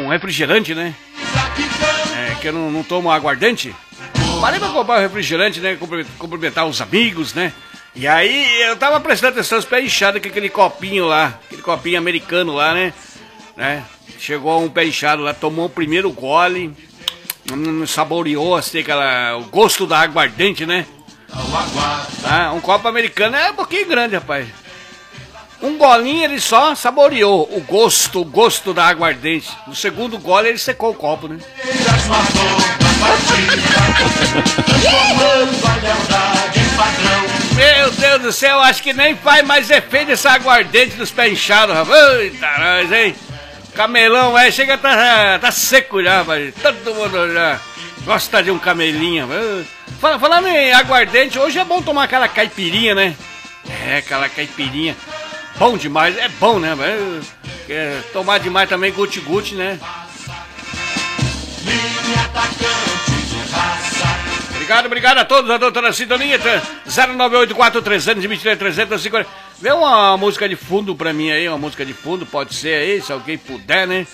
um refrigerante, né? Que eu não tomo aguardente. Parei pra comprar um refrigerante, né? Cumprimentar os amigos, né? E aí eu tava prestando atenção nos pés inchados com aquele copinho lá, aquele copinho americano lá, né? Chegou um pé inchado lá, tomou o primeiro gole, saboreou assim, o gosto da aguardente, né? Um copo americano é um pouquinho grande, rapaz. Um golinho ele só saboreou o gosto da aguardente. No segundo gole ele secou o copo, né? Meu Deus do céu, acho que nem faz mais efeito essa aguardente dos pés inchados, rapaz. Eita, nós, hein? Camelão, chega tá seco já, rapaz. Todo mundo já gosta de um camelinho. Falando em aguardente, hoje é bom tomar aquela caipirinha, né? Aquela caipirinha. Bom demais, é bom, né? Tomar demais também guti-guti, né? Obrigado a todos, a doutora Sintonia, 0984-323-350. Vê uma música de fundo pra mim aí, uma música de fundo, pode ser aí, se alguém puder, né?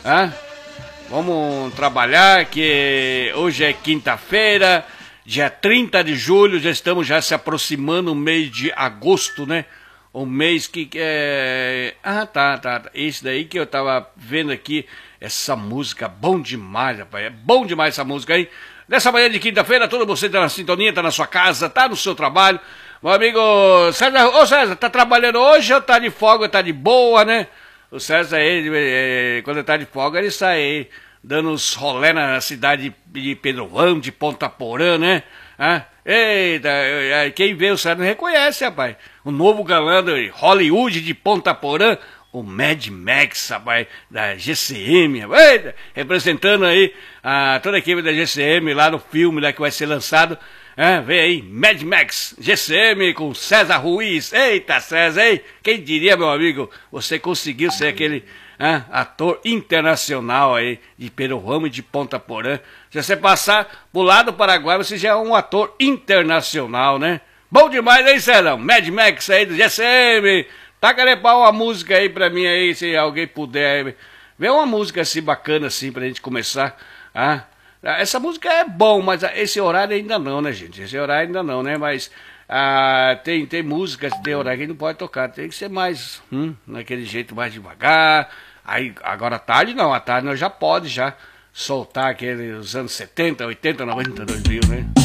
Vamos trabalhar, que hoje é quinta-feira, dia 30 de julho, já estamos se aproximando o mês de agosto, né? Um mês que é... tá. Esse daí que eu tava vendo aqui, essa música, bom demais, rapaz. É bom demais essa música aí. Nessa manhã de quinta-feira, todo você tá na sintonia, tá na sua casa, tá no seu trabalho. Meu amigo César, César, tá trabalhando hoje ou tá de folga, tá de boa, né? O César, quando ele tá de folga, ele sai aí, dando uns rolé na cidade de Pedrovão, de Ponta Porã, né? Eita, quem vê o César não reconhece, rapaz. O novo galã de Hollywood de Ponta Porã, o Mad Max, rapaz, da GCM, rapaz, representando aí toda a equipe da GCM lá no filme lá que vai ser lançado. Vem aí, Mad Max, GCM com César Ruiz. Eita, César, hein? Quem diria, meu amigo, você conseguiu ser aquele ator internacional aí de Perohama e de Ponta Porã. Se você passar pro lado do Paraguai, você já é um ator internacional, né? Bom demais, hein, César? Mad Max aí do GCM. Taca pau uma música aí pra mim aí, se alguém puder. Vê uma música assim bacana assim pra gente começar. Essa música é bom, mas esse horário ainda não, né, gente? Esse horário ainda não, né? Mas tem músicas de horário que não pode tocar. Tem que ser mais, naquele jeito mais devagar. Aí, agora à tarde não, à tarde nós já pode soltar aqueles anos 70, 80, 90, 2000, né?